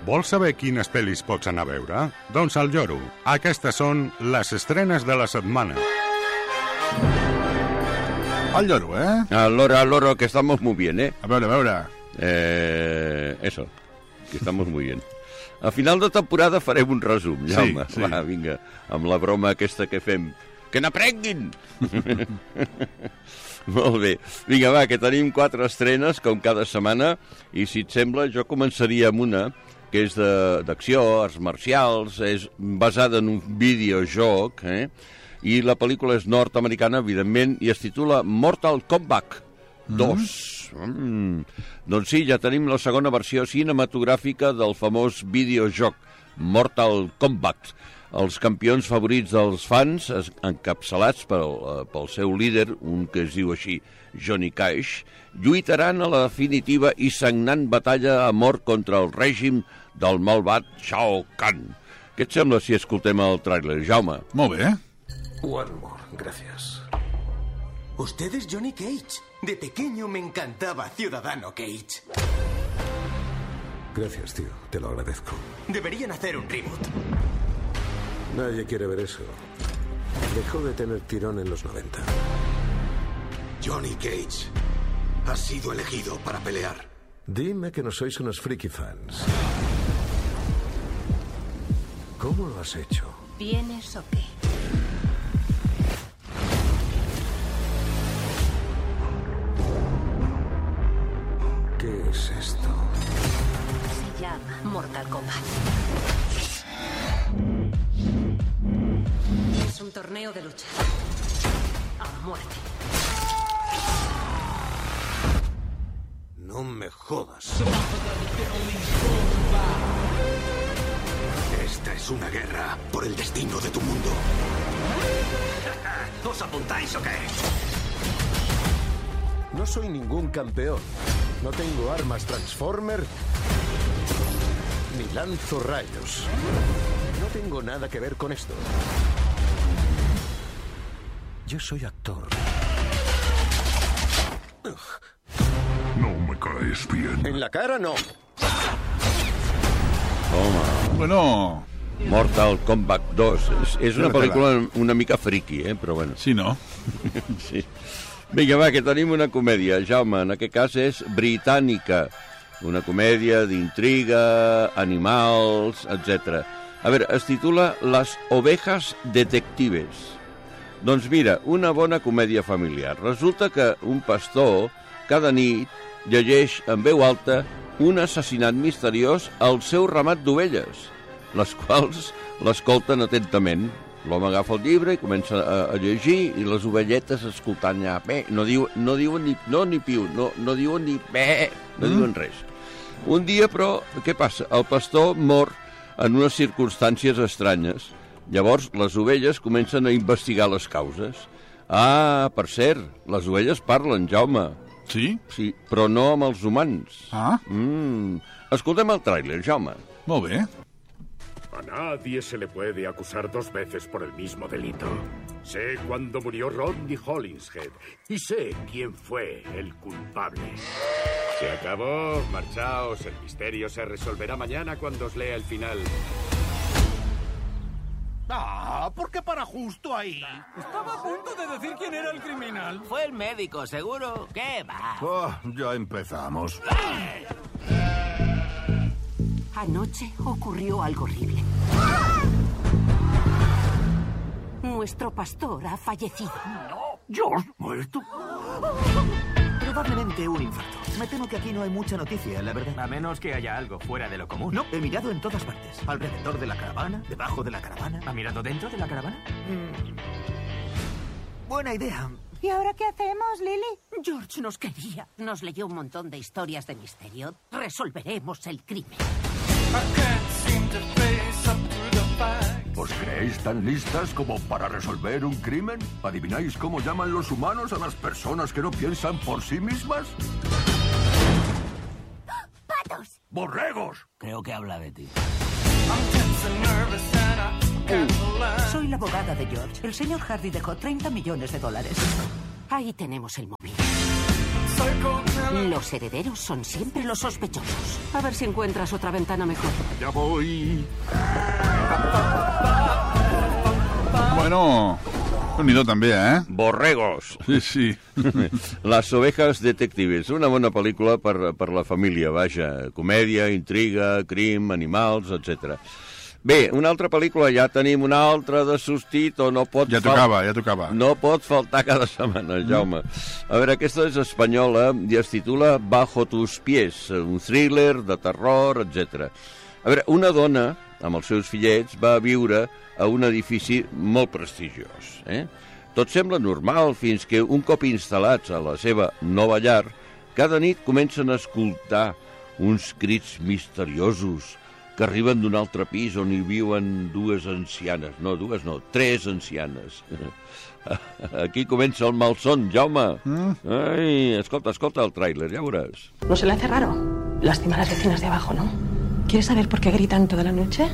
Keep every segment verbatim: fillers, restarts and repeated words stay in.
Vols saber quines pel·lis pots anar a veure? Doncs al lloro. Aquestes són les estrenes de la setmana. Al lloro, ¿eh? Al loro, al loro, que estamos muy bien, ¿eh? A veure, a veure. Eh, eso, que estamos muy bien. A final de temporada farem un resum, Jaume. Sí, sí. Va, vinga, amb la broma aquesta que fem. Que n'aprenguin! Molt bé. Vinga, va, que tenim quatre estrenes, com cada setmana, i si et sembla, jo començaria amb una que és d'acció, arts marcials, és basada en un videojoc, eh? I la pel·lícula és nord-americana, evidentment, i es titula Mortal Kombat dos. Mm. Mm. Doncs sí, ja tenim la segona versió cinematogràfica del famós videojoc Mortal Kombat. Els campions favorits dels fans, encapçalats pel, pel seu líder, un que es diu així, Johnny Cage, lluitaran a la definitiva i sagnant batalla a mort contra el règim del malvat Shao Kahn. Què et sembla si escoltem el tràiler, Jaume? Molt bé. One more, gracias. Usted es Johnny Cage. De pequeño me encantaba Ciudadano Cage. Gracias, tío. Te lo agradezco. Deberían hacer un reboot. Nadie quiere ver eso. Dejó de tener tirón en los noventa. Johnny Cage ha sido elegido para pelear. Dime que no sois unos friki fans. ¿Cómo lo has hecho? ¿Vienes o qué? ¿Qué es esto? Se llama Mortal Kombat. Es un torneo de lucha. A muerte. No me jodas. Esta es una guerra por el destino de tu mundo. ¿Os apuntáis o qué? No soy ningún campeón. No tengo armas Transformer ni lanzo rayos. No tengo nada que ver con esto. Yo soy actor. No me caes bien. En la cara no. Toma. Bueno... Mortal Kombat dos. És, és una pel·lícula una mica friki, eh? Però bueno. Sí, no? Sí. Vinga, va, que tenim una comèdia, Jaume. En aquest cas és britànica. Una comèdia d'intriga, animals, etcètera. A veure, es titula Las ovejas detectives. Doncs mira, una bona comèdia familiar. Resulta que un pastor cada nit llegeix en veu alta un assassinat misteriós al seu ramat d'ovelles, les quals l'escolten atentament. L'home agafa el llibre i comença a, a llegir i les ovelletes escoltant ja, bé, no, diu, no diuen ni, no, ni piu, no, no diuen ni bé, no mm. diuen res. Un dia, però, què passa? El pastor mor en unes circumstàncies estranyes. Llavors, les ovelles comencen a investigar les causes. Ah, per cert, les ovelles parlen, Jaume. Sí? Sí, però no amb els humans. Ah? Mm. Escoltem el tràiler, Jaume. Molt bé. A nadie se le puede acusar dos veces por el mismo delito. Sé cuándo murió Rodney Hollingshead y sé quién fue el culpable. Se acabó, marchaos. El misterio se resolverá mañana cuando os lea el final. Ah, ¿por qué para justo ahí? Estaba a punto de decir quién era el criminal. Fue el médico, seguro. ¿Qué va? Oh, ya empezamos. Anoche ocurrió algo horrible. Nuestro pastor ha fallecido. No, George, muerto. Probablemente un infarto. Me temo que aquí no hay mucha noticia, la verdad. A menos que haya algo fuera de lo común. No, he mirado en todas partes. Alrededor de la caravana, debajo de la caravana. ¿Ha mirado dentro de la caravana? Mm. Buena idea. ¿Y ahora qué hacemos, Lily? George nos quería. Nos leyó un montón de historias de misterio. Resolveremos el crimen. ¿Os creéis tan listas como para resolver un crimen? ¿Adivináis cómo llaman los humanos a las personas que no piensan por sí mismas? ¡Patos! ¡Borregos! Creo que habla de ti. Uh, soy la abogada de George. El señor Hardy dejó treinta millones de dólares. Ahí tenemos el móvil. Los herederos son siempre los sospechosos. A ver si encuentras otra ventana mejor. Ya voy. Bueno, unido també, eh? Borregos. Sí, sí. Les ovejas detectives, una bona pel·lícula per, per la família, vaja. Comèdia, intriga, crim, animals, etcètera. Bé, una altra pel·lícula, ja tenim una altra de Sustito, no pot... Ja tocava, ja tocava. No pot faltar cada setmana, Jaume. A veure, aquesta és espanyola i es titula Bajo tus pies, un thriller de terror, etcètera. A veure, una dona, amb els seus fillets, va viure a un edifici molt prestigiós. Eh? Tot sembla normal fins que, un cop instal·lats a la seva nova llar, cada nit comencen a escoltar uns crits misteriosos que arriben d'un altre pis on hi viuen dues ancianes. No, dues no, tres ancianes. Aquí comença el malson, Jaume. Mm. Ai, escolta, escolta el tràiler, ja veuràs. ¿No se le hace raro? Lástima a las vecinas de abajo, ¿no? ¿Quieres saber por qué gritan toda la noche?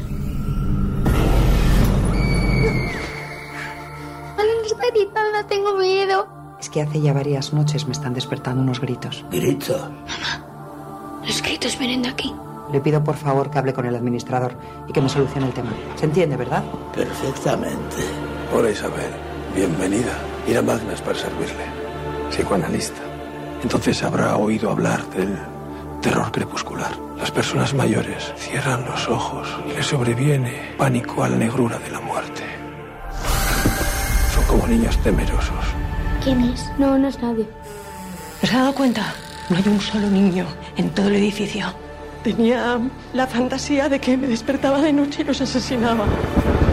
Está gritando, tengo miedo. Es que hace ya varias noches me están despertando unos gritos. ¿Gritos? Mamá, los gritos vienen de aquí. Le pido por favor que hable con el administrador y que me solucione el tema. ¿Se entiende, verdad? Perfectamente. Hola Isabel, bienvenida. Ira Magna es para servirle. Psicoanalista. Entonces habrá oído hablar del terror crepuscular. Las personas mayores cierran los ojos y les sobreviene pánico a la negrura de la muerte. Son como niños temerosos. ¿Quién es? No, no es nadie. ¿Os ha dado cuenta? No hay un solo niño en todo el edificio. Tenía la fantasía de que me despertaba de noche y los asesinaba.